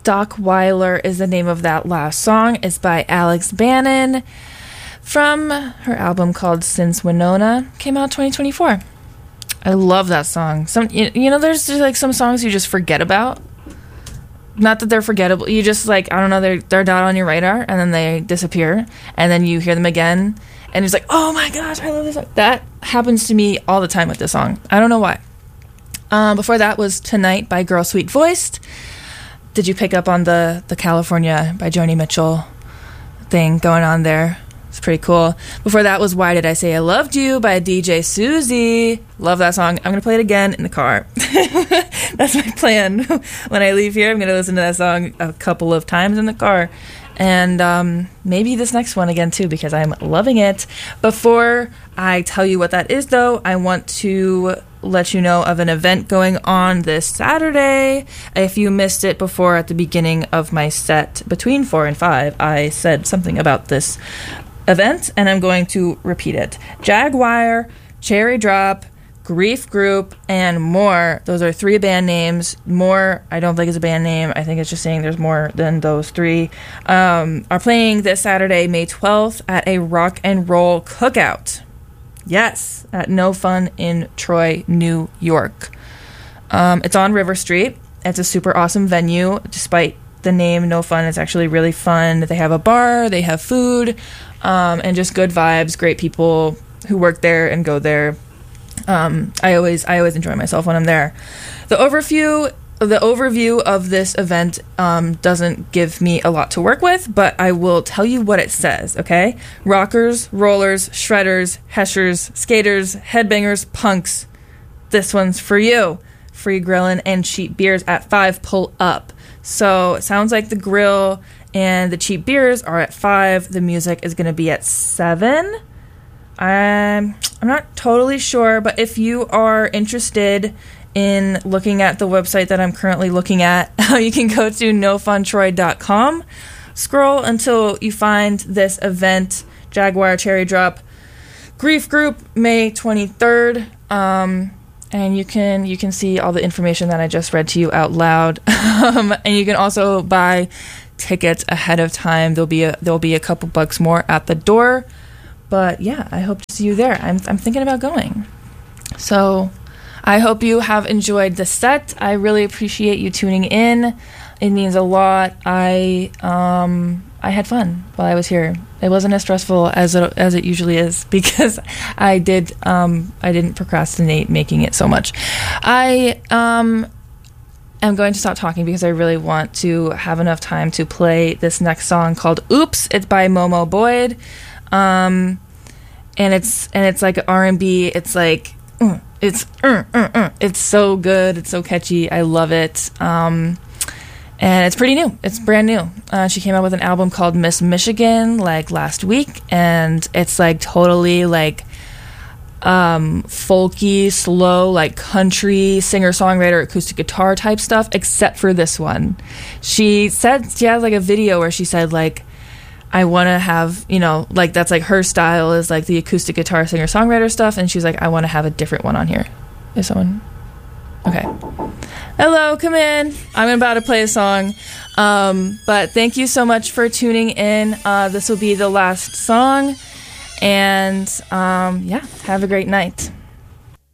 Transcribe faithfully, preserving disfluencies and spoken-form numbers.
Dockweiler is the name of that last song. It's by Alex Bannon from her album called Since Winona. Came out twenty twenty-four. I love that song. Some, you, you know, there's just like some songs you just forget about. Not that they're forgettable. You just like, I don't know, they're, they're not on your radar, and then they disappear, and then you hear them again, and it's like, oh my gosh, I love this song. That happens to me all the time with this song. I don't know why. Um, before that was Tonight by Girl Sweet Voiced. Did you pick up on the, the California by Joni Mitchell thing going on there? It's pretty cool. Before that was Why Did I Say I Loved You by D J Susie. Love that song. I'm going to play it again in the car. That's my plan. When I leave here, I'm going to listen to that song a couple of times in the car. And um, maybe this next one again, too, because I'm loving it. Before I tell you what that is, though, I want to let you know of an event going on this Saturday. If you missed it before at the beginning of my set, between four and five, I said something about this event, and I'm going to repeat it. Jaguar, Cherry Drop, Grief Group, and More. Those are three band names. More, I don't think is a band name. I think it's just saying there's more than those three. Um, are playing this Saturday, May twelfth, at a rock and roll cookout. Yes, at No Fun in Troy, New York. Um, it's on River Street. It's a super awesome venue. Despite the name No Fun, it's actually really fun. They have a bar, they have food, um, and just good vibes, great people who work there and go there. Um, I always I always enjoy myself when I'm there. The overview the overview of this event um, doesn't give me a lot to work with, but I will tell you what it says, okay? Rockers, rollers, shredders, heshers, skaters, headbangers, punks. This one's for you. Free grilling and cheap beers at five. Pull up. So it sounds like the grill and the cheap beers are at five. The music is going to be at seven. I'm, I'm not totally sure, but if you are interested in looking at the website that I'm currently looking at, you can go to no fun troy dot com. Scroll until you find this event, Jaguar, Cherry Drop, Grief Group, May twenty-third. Um, and you can you can see all the information that I just read to you out loud. um, and you can also buy tickets ahead of time. There'll be a there'll be a couple bucks more at the door. But yeah, I hope to see you there. I'm I'm thinking about going. So I hope you have enjoyed the set. I really appreciate you tuning in. It means a lot. I um I had fun while I was here. It wasn't as stressful as it, as it usually is because I did um I didn't procrastinate making it so much. I um am going to stop talking because I really want to have enough time to play this next song called Oops. It's by Momo Boyd. Um and it's and it's like R and B. It's like uh, it's uh, uh, uh. It's so good. It's so catchy. I love it. Um And it's pretty new. It's brand new. Uh, she came out with an album called Miss Michigan like last week, and it's like totally like um, folky, slow, like country singer-songwriter, acoustic guitar type stuff, except for this one. She said she has like a video where she said like, I want to have, you know, like that's like her style is like the acoustic guitar singer-songwriter stuff, and she's like, I want to have a different one on here. Is someone... Okay. Hello, come in. I'm about to play a song. Um, but thank you so much for tuning in. Uh, this will be the last song. And um, yeah, have a great night.